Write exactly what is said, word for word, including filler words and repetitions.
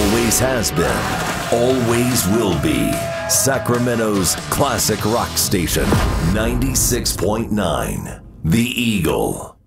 always has been, always will be. Sacramento's classic rock station, ninety-six point nine, The Eagle.